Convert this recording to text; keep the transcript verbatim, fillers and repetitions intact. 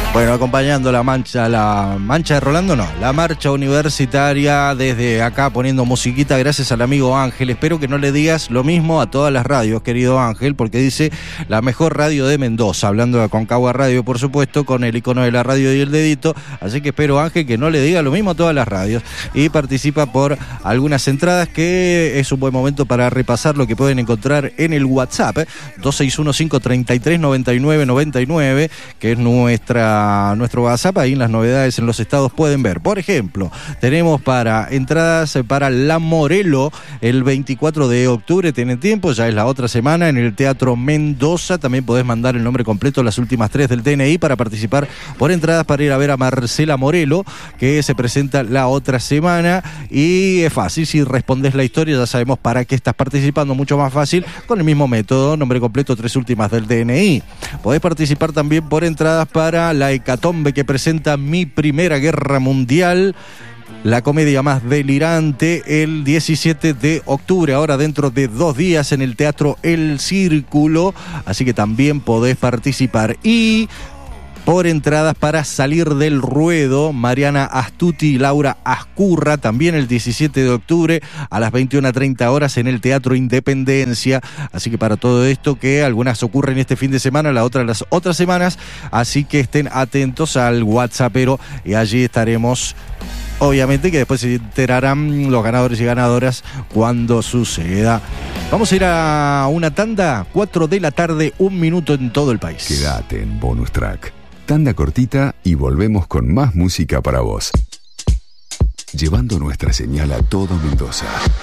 Bueno, acompañando la mancha, la mancha de Rolando, no, la marcha universitaria desde acá poniendo musiquita, gracias al amigo Ángel. Espero que no le digas lo mismo a todas las radios, querido Ángel, porque dice la mejor radio de Mendoza, hablando de Aconcagua Radio, por supuesto, con el icono de la radio y el dedito. Así que espero, Ángel, que no le diga lo mismo a todas las radios y participa por algunas entradas, que es un buen momento para repasar lo que pueden encontrar en el WhatsApp, ¿eh? dos seis uno, cinco tres tres, nueve nueve nueve nueve, que es nuestra nuestro WhatsApp. Ahí en las novedades en los estados pueden ver. Por ejemplo, tenemos para entradas para La Morelo el veinticuatro de octubre. Tienen tiempo, ya es la otra semana, en el Teatro Mendoza. También podés mandar el nombre completo, las últimas tres del D N I, para participar por entradas para ir a ver a Marcela Morelo, que se presenta la otra semana. Y es fácil, si respondés la historia ya sabemos para qué estás participando, mucho más fácil con el mismo método, nombre completo, tres últimas del D N I. Podés participar también por entradas para la hecatombe que presenta Mi Primera Guerra Mundial, la comedia más delirante, el diecisiete de octubre, ahora dentro de dos días, en el Teatro El Círculo. Así que también podés participar. Y por entradas para Salir del Ruedo, Mariana Astuti y Laura Ascurra, también el diecisiete de octubre a las veintiuna treinta horas en el Teatro Independencia. Así que para todo esto, que algunas ocurren este fin de semana, la otra las otras semanas, así que estén atentos al WhatsAppero y allí estaremos. Obviamente que después se enterarán los ganadores y ganadoras cuando suceda. Vamos a ir a una tanda, cuatro de la tarde, un minuto en todo el país. Quédate en Bonus Track. Tanda cortita y volvemos con más música para vos. Llevando nuestra señal a todo Mendoza.